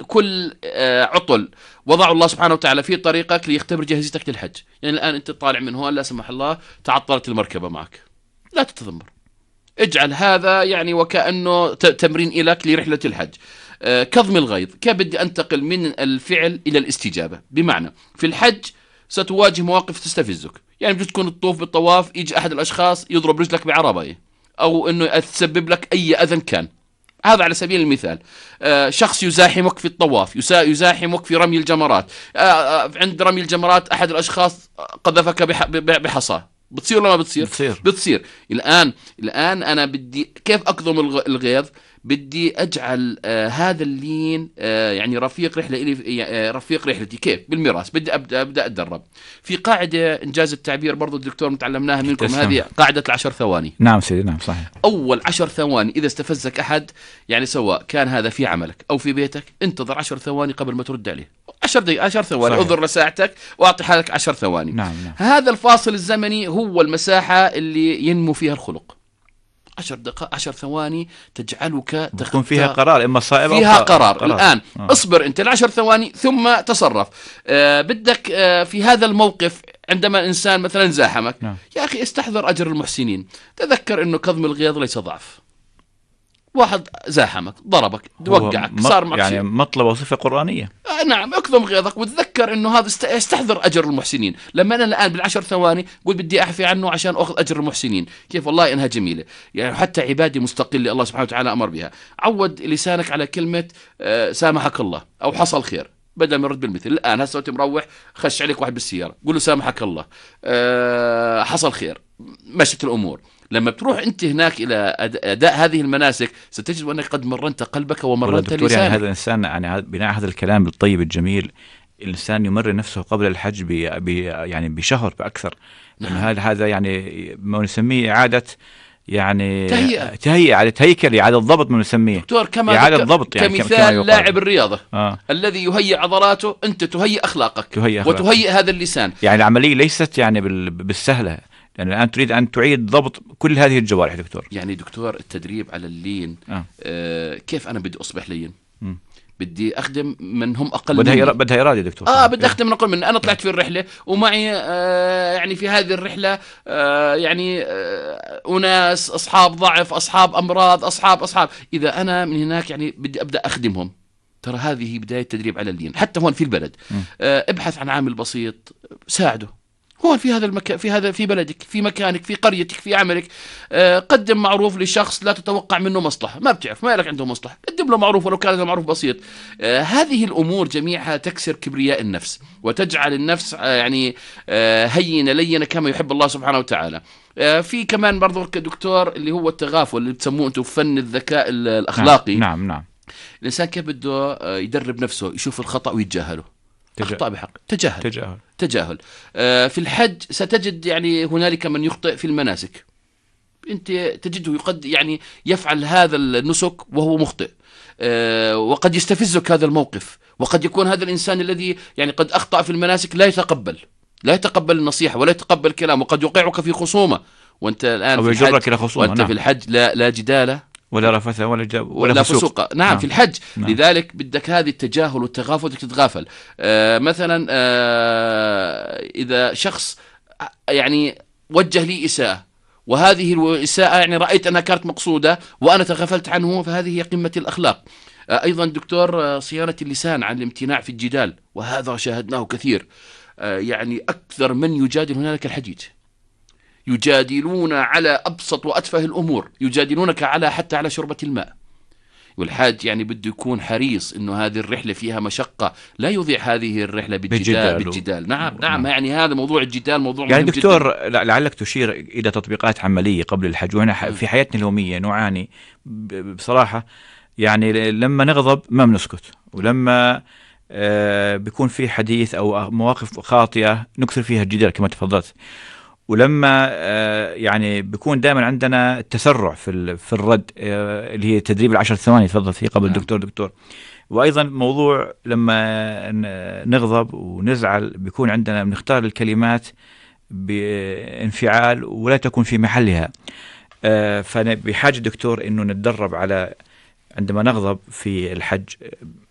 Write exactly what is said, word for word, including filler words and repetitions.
كل عطل وضعوا الله سبحانه وتعالى في طريقك ليختبر جاهزيتك للحج. يعني الآن أنت طالع من هون لا سمح الله تعطلت المركبة معك، لا تتذمر، اجعل هذا يعني وكأنه تمرين لك لرحلة الحج. كظم الغيظ، كيف بدي أنتقل من الفعل إلى الاستجابة؟ بمعنى في الحج ستواجه مواقف تستفزك، يعني بجوز تكون الطوف بالطواف يجي أحد الأشخاص يضرب رجلك بعربية أو أنه تسبب لك أي أذى كان، هذا على سبيل المثال. آه شخص يزاحمك في الطواف، يزاحمك في رمي الجمرات، آه آه عند رمي الجمرات أحد الأشخاص قذفك بحصاه، بتصير ولا ما بتصير؟ بتصير. بتصير. الآن الآن أنا بدي كيف أكظم الغيظ؟ بدي أجعل آه هذا اللين آه يعني رفيق رحلة إلي آه رفيق رحلتي. كيف؟ بالميراث. بدي أبدأ أبدأ أتدرب في قاعدة إنجاز التعبير برضو الدكتور متعلمناها منكم، هذه قاعدة العشر ثواني. نعم سيدي، نعم صحيح. أول عشر ثواني إذا استفزك أحد، يعني سواء كان هذا في عملك أو في بيتك، انتظر عشر ثواني قبل ما ترد عليه. عشر دقائق، عشر ثواني، انظر لساعتك وأعطي حالك عشر ثواني. نعم نعم. هذا الفاصل الزمني هو المساحة اللي ينمو فيها الخلق. عشر دقائق، عشر ثواني تجعلك تكون فيها قرار، إما صائب فيها أو قرار. قرار. الآن آه. اصبر أنت العشر ثواني ثم تصرف. آه بدك آه في هذا الموقف عندما إنسان مثلا زاحمك، نعم. يا أخي استحضر أجر المحسنين، تذكر أنه كظم الغيظ ليس ضعف. واحد زاحمك، ضربك، وقعك، صار معك يعني شيء. مطلب وصفة قرآنية. آه نعم، اكظم غيظك وتذكر انه هذا استحضر اجر المحسنين. لما انا الان بالعشر ثواني قول بدي احفي عنه عشان اخذ اجر المحسنين، كيف؟ والله انها جميله. يعني حتى عبادي مستقله الله سبحانه وتعالى امر بها. عود لسانك على كلمه آه سامحك الله او حصل خير، بدل ما يرد بالمثل. الان هسه انت مروح خش عليك واحد بالسياره، قول له سامحك الله، آه حصل خير، مشت الامور. لما بتروح انت هناك الى اداء هذه المناسك ستجد انك قد مرنت قلبك ومرنت لسانك. يعني هذا الانسان يعني بناء هذا الكلام الطيب الجميل، الانسان يمرن نفسه قبل الحج ب يعني بشهر باكثر. نعم. هذا هذا يعني ما نسميه اعاده يعني تهيئة تهيئة على تهيكل، إعادة ضبط من نسميه دكتور، كما إعادة ضبط يعني كمثال لاعب الرياضة آه. الذي يهيئ عضلاته، أنت تهيئ أخلاقك، تهيئ أخلاقك. وتهيئ هذا اللسان. يعني العملية ليست يعني بالسهلة، لأن الآن تريد أن تعيد ضبط كل هذه الجوارح دكتور. يعني دكتور التدريب على اللين آه. آه كيف أنا بدي أصبح لين؟ م. بدي أخدم من هم أقل بدها مني. بدها إرادة دكتور. آه بدي أخدم من أقل مني. أنا طلعت في الرحلة ومعي آه يعني في هذه الرحلة آه يعني آه أناس أصحاب ضعف، أصحاب أمراض، أصحاب أصحاب إذا أنا من هناك يعني بدي أبدأ أخدمهم. ترى هذه بداية تدريب على اللين. حتى هون في البلد آه ابحث عن عامل بسيط ساعده هون في هذا المكان، في هذا في بلدك، في مكانك، في قريتك، في عملك. آه قدم معروف لشخص لا تتوقع منه مصلحة، ما بتعرف ما لك عنده مصلحة، قدم له معروف ولو كان هذا المعروف بسيط. آه هذه الأمور جميعها تكسر كبرياء النفس وتجعل النفس آه يعني آه هينة لينة كما يحب الله سبحانه وتعالى. آه في كمان برضو كدكتور اللي هو التغافل اللي بتسموه أنتم فن الذكاء الأخلاقي. نعم نعم, نعم. الإنسان كيف بده آه يدرب نفسه يشوف الخطأ ويتجاهله. أخطأ بحق تجاهل تجاهل, تجاهل. آه في الحج ستجد يعني هنالك من يخطئ في المناسك، أنت تجده يقد يعني يفعل هذا النسك وهو مخطئ، آه وقد يستفزك هذا الموقف، وقد يكون هذا الإنسان الذي يعني قد أخطأ في المناسك لا يتقبل لا يتقبل النصيحة ولا يتقبل كلام، وقد يوقعك في خصومة وأنت الآن في الحج إلى خصومة. وأنت نعم. في الحج لا لا جدال ولا رفث ولا جاب ولا, ولا فسوق. فسوق. نعم, نعم في الحج. نعم. لذلك بدك هذه التجاهل والتغافل، بدك تتغافل. آه مثلا آه إذا شخص يعني وجه لي إساءة، وهذه الإساءة يعني رأيت أنها كانت مقصودة وأنا تغفلت عنه، فهذه هي قمة الأخلاق. آه أيضا دكتور آه صيانة اللسان عن الامتناع في الجدال، وهذا شاهدناه كثير. آه يعني أكثر من يجادل هنالك الحجيج، يجادلون على أبسط وأتفه الأمور، يجادلونك على حتى على شربة الماء. والحاج يعني بده يكون حريص إنه هذه الرحلة فيها مشقة، لا يضيع هذه الرحلة بالجدال, بالجدال. نعم نعم يعني هذا موضوع الجدال موضوع يعني مهم دكتور جداً. لعلك تشير إلى تطبيقات عملية قبل الحج، وهنا في حياتنا اليومية نعاني بصراحة. يعني لما نغضب ما بنسكت، ولما آه بيكون في حديث أو مواقف خاطئة نكثر فيها الجدال كما تفضلت، ولما آه يعني بيكون دائما عندنا تسرع في في الرد آه اللي هي تدريب العشر ثواني تفضل فيه قبل الدكتور دكتور. وايضا موضوع لما نغضب ونزعل بيكون عندنا بنختار الكلمات بانفعال ولا تكون في محلها. آه فبحاجة دكتور انه نتدرب على عندما نغضب في الحج